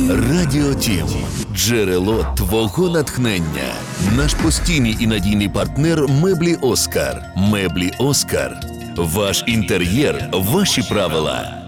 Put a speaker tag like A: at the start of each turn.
A: Радіотім. Джерело твого натхнення. Наш постійний і надійний партнер меблі Оскар. Меблі Оскар. Ваш інтер'єр, ваші правила.